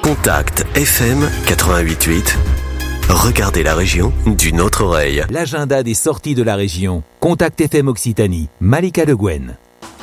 Contact FM 88.8. Regardez la région d'une autre oreille. L'agenda des sorties de la région. Contact FM Occitanie. Malika Le Guen.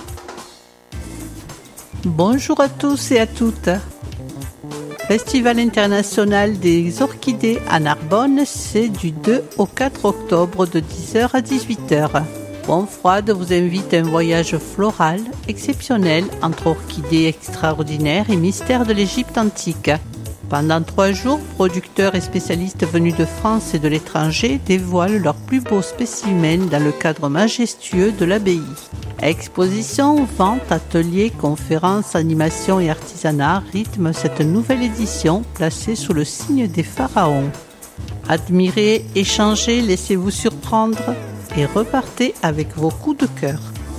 Bonjour à tous et à toutes. Festival international des orchidées à Narbonne, c'est du 2 au 4 octobre de 10h à 18h. Bonfroide vous invite à un voyage floral exceptionnel entre orchidées extraordinaires et mystères de l'Égypte antique. Pendant 3 jours, producteurs et spécialistes venus de France et de l'étranger dévoilent leurs plus beaux spécimens dans le cadre majestueux de l'abbaye. Expositions, ventes, ateliers, conférences, animations et artisanat rythment cette nouvelle édition placée sous le signe des pharaons. Admirez, échangez, laissez-vous surprendre et repartez avec vos coups de cœur.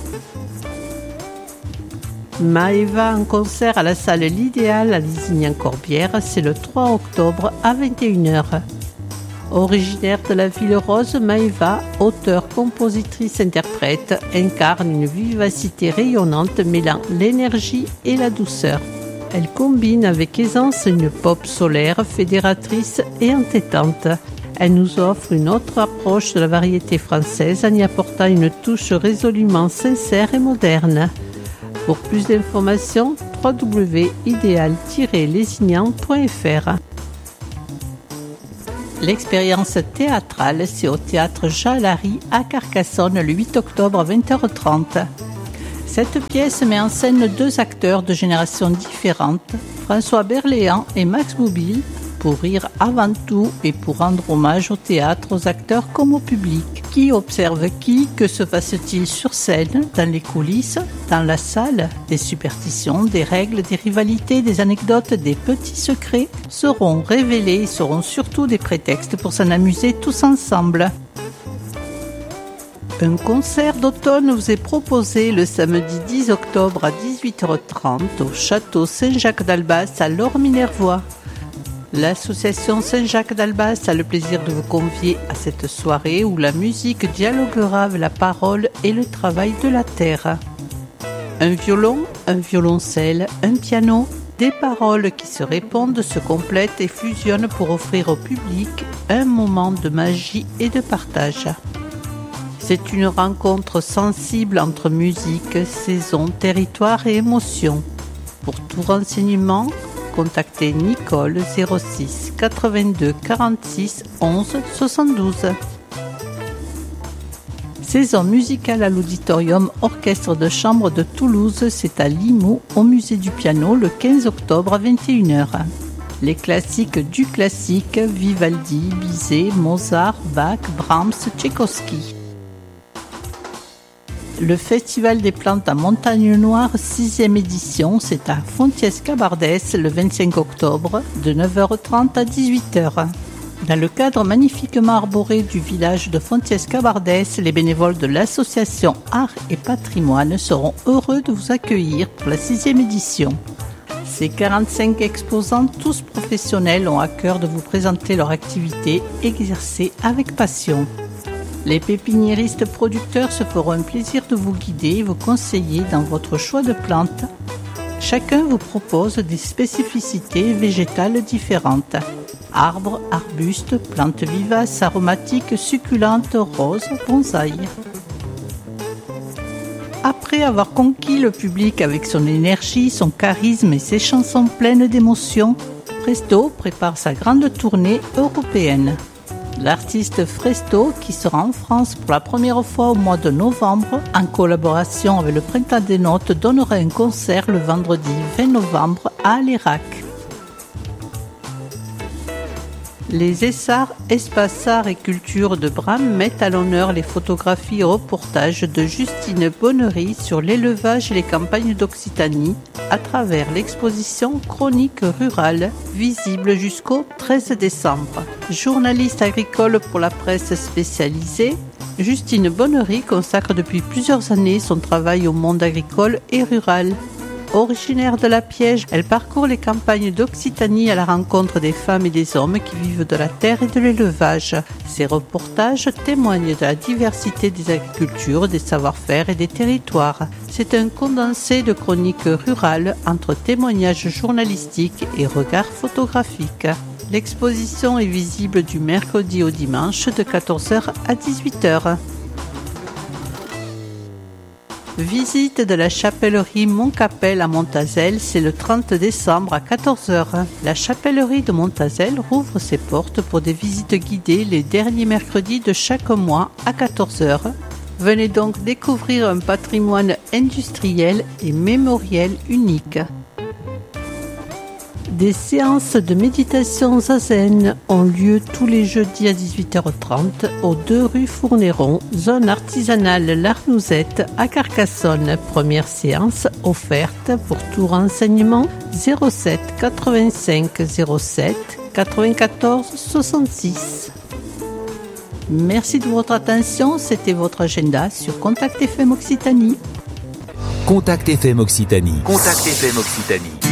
Maëva en concert à la salle L'Idéal à Lisignan-Corbière, c'est le 3 octobre à 21h. Originaire de la Ville Rose, Maëva, auteure, compositrice, interprète, incarne une vivacité rayonnante mêlant l'énergie et la douceur. Elle combine avec aisance une pop solaire, fédératrice et entêtante. Elle nous offre une autre approche de la variété française en y apportant une touche résolument sincère et moderne. Pour plus d'informations, www.ideal-lesignan.fr. L'expérience théâtrale, c'est au théâtre Jean Larry à Carcassonne le 8 octobre à 20h30. Cette pièce met en scène 2 acteurs de générations différentes, François Berléand et Max Boublil, pour rire avant tout et pour rendre hommage au théâtre, aux acteurs comme au public. Qui observe qui? Que se passe-t-il sur scène, dans les coulisses, dans la salle? Des superstitions, des règles, des rivalités, des anecdotes, des petits secrets seront révélés et seront surtout des prétextes pour s'en amuser tous ensemble. Un concert d'automne vous est proposé le samedi 10 octobre à 18h30 au château Saint-Jacques d'Albas à Laure-Minervois. L'association Saint-Jacques d'Albas a le plaisir de vous convier à cette soirée où la musique dialoguera avec la parole et le travail de la terre. Un violon, un violoncelle, un piano, des paroles qui se répondent, se complètent et fusionnent pour offrir au public un moment de magie et de partage. C'est une rencontre sensible entre musique, saison, territoire et émotion. Pour tout renseignement, contactez Nicole 06 82 46 11 72. Saison musicale à l'Auditorium Orchestre de Chambre de Toulouse, c'est à Limoux, au Musée du Piano, le 15 octobre à 21h. Les classiques du classique, Vivaldi, Bizet, Mozart, Bach, Brahms, Tchaïkovski. Le Festival des plantes à Montagne Noire, 6e édition, c'est à Fontiès-Cabardès le 25 octobre, de 9h30 à 18h. Dans le cadre magnifiquement arboré du village de Fontiès-Cabardès, les bénévoles de l'association Art et Patrimoine seront heureux de vous accueillir pour la 6e édition. Ces 45 exposants, tous professionnels, ont à cœur de vous présenter leur activité exercée avec passion. Les pépiniéristes producteurs se feront un plaisir de vous guider et vous conseiller dans votre choix de plantes. Chacun vous propose des spécificités végétales différentes. Arbres, arbustes, plantes vivaces, aromatiques, succulentes, roses, bonsaïs. Après avoir conquis le public avec son énergie, son charisme et ses chansons pleines d'émotions, Presto prépare sa grande tournée européenne. L'artiste Fresto, qui sera en France pour la première fois au mois de novembre, en collaboration avec le Printemps des Notes, donnera un concert le vendredi 20 novembre à Alérac. Les Essarts, Espace Arts et Culture de Bram mettent à l'honneur les photographies et reportages de Justine Bonnery sur l'élevage et les campagnes d'Occitanie à travers l'exposition Chronique rurale, visible jusqu'au 13 décembre. Journaliste agricole pour la presse spécialisée, Justine Bonnery consacre depuis plusieurs années son travail au monde agricole et rural. Originaire de la Piège, elle parcourt les campagnes d'Occitanie à la rencontre des femmes et des hommes qui vivent de la terre et de l'élevage. Ses reportages témoignent de la diversité des agricultures, des savoir-faire et des territoires. C'est un condensé de chroniques rurales entre témoignages journalistiques et regards photographiques. L'exposition est visible du mercredi au dimanche de 14h à 18h. Visite de la chapellerie Montcapel à Montazel, c'est le 30 décembre à 14h. La chapellerie de Montazel rouvre ses portes pour des visites guidées les derniers mercredis de chaque mois à 14h. Venez donc découvrir un patrimoine industriel et mémoriel unique. Des séances de méditation zazen ont lieu tous les jeudis à 18h30 aux 2 rue Fournéron, zone artisanale L'Arnouzette à Carcassonne. Première séance offerte. Pour tout renseignement 07 85 07 94 66. Merci de votre attention, c'était votre agenda sur Contact FM Occitanie. Contact FM Occitanie. Contact FM Occitanie.